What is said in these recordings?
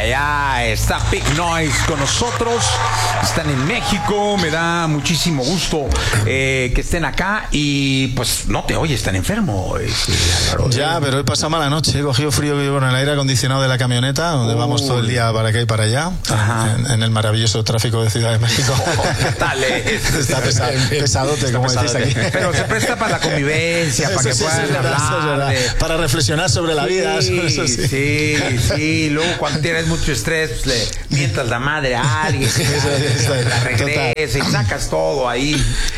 allá está Big Noise con nosotros. Están en México. Me da muchísimo gusto que estén acá. Y pues no te oyes tan enfermo. Ya, pero he pasado mala noche. He cogido frío con el aire acondicionado de la camioneta, donde vamos todo el día para acá y para allá, en el maravilloso tráfico de Ciudad de México. Dale. Está pesadote, como decís aquí. Pero se presta para la convivencia, para que puedan hablar. Para reflexionar sobre la vida. Sí. Luego cuando tienes mucho estrés, pues le mientas la madre a alguien, la regresa y sacas todo ahí.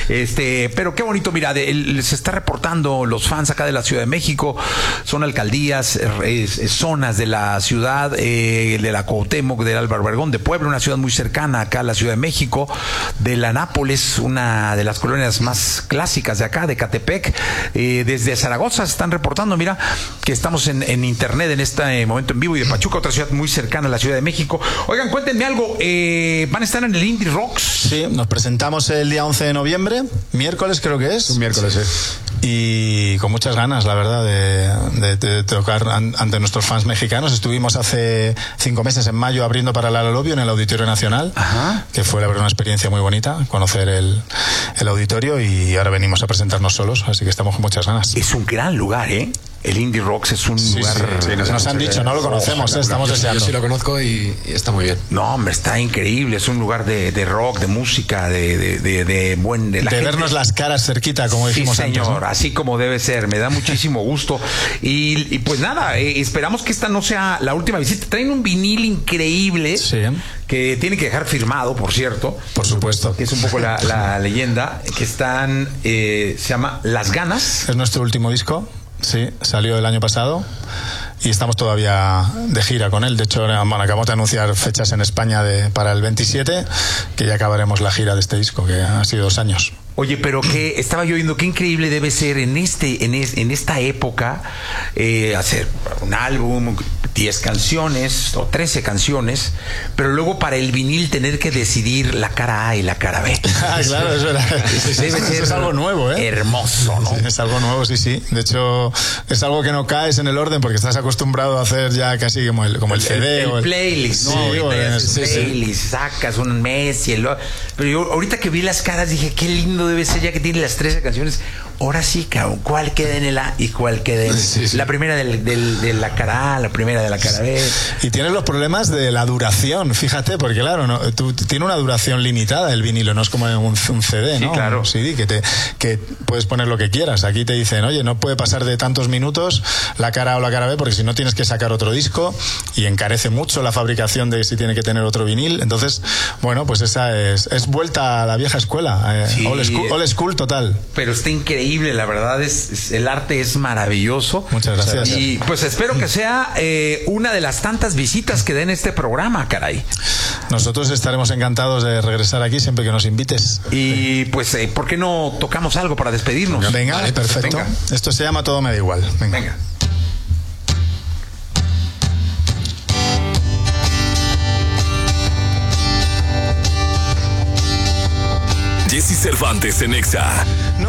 Pero qué bonito, mira, se está reportando los fans acá de la Ciudad de México. Son alcaldías, zonas de la ciudad, de la Cuauhtémoc, del Álvaro Obregón, de Puebla, una ciudad muy cercana acá a la Ciudad de México, de la Nápoles, una de las colonias más clásicas de acá, de Catepec. Desde Zaragoza se están reportando, mira, que estamos en internet en este momento en vivo, y de Pachuca, otra ciudad muy cercana a la Ciudad de México. Oigan, cuéntenme algo, ¿van a estar en el Indie Rocks? Sí, nos presentamos el día 11 de noviembre, miércoles creo que es. Un miércoles, sí. Y con muchas ganas, la verdad, de tocar ante nuestros fans mexicanos. Estuvimos hace 5 meses, en mayo, abriendo para Lalo Lobio en el Auditorio Nacional. Ajá. Que fue la verdad una experiencia muy bonita, conocer el auditorio, y ahora venimos a presentarnos solos, así que estamos con muchas ganas. Es un gran lugar, ¿eh? El Indie Rocks es un lugar... Sí, nos han dicho, no lo conocemos, estamos deseando. Yo sí lo conozco y está muy bien. No, hombre, está increíble. Es un lugar de rock, de música, de vernos las caras cerquita, como dijimos antes. Sí, señor, ¿no? así como debe ser. Me da muchísimo gusto. Y pues nada, esperamos que esta no sea la última visita. Traen un vinil increíble. Sí. Que tienen que dejar firmado, por cierto. Por supuesto. Que es un poco la leyenda. Que están... se llama Las Ganas. Es nuestro último disco. Sí, salió el año pasado y estamos todavía de gira con él. De hecho, acabamos de anunciar fechas en España para el 27, que ya acabaremos la gira de este disco, que ha sido 2 años. Oye, pero que estaba yo viendo qué increíble debe ser en esta época hacer un álbum, 10 canciones o 13 canciones, pero luego para el vinil tener que decidir la cara A y la cara B. Claro, es verdad. Debe ser es algo nuevo, ¿eh? Hermoso, ¿no? Es algo nuevo, sí. De hecho, es algo que no caes en el orden porque estás acostumbrado a hacer ya casi como el CD. El playlist, ¿no? Playlist, sacas un mes y pero yo ahorita que vi las caras dije, qué lindo debe ser ya que tiene las 13 canciones. Ahora sí, cabrón, ¿cuál queda en el A y cuál queda en la primera de la cara A, la primera de la cara B? Y tienes los problemas de la duración, fíjate, porque claro, tiene una duración limitada el vinilo, no es como un CD, ¿no? Sí, claro. Un CD que puedes poner lo que quieras. Aquí te dicen, oye, no puede pasar de tantos minutos la cara A o la cara B, porque si no tienes que sacar otro disco, y encarece mucho la fabricación de si tiene que tener otro vinil. Entonces, bueno, pues esa es vuelta a la vieja escuela, old school total. Pero está increíble. La verdad el arte es maravilloso. Muchas gracias. Y pues espero que sea una de las tantas visitas que den este programa, caray. Nosotros estaremos encantados de regresar aquí siempre que nos invites. Y pues, ¿por qué no tocamos algo para despedirnos? Venga, vale, perfecto. Venga. Esto se llama Todo me da igual. Venga. Jesse Cervantes en Exa.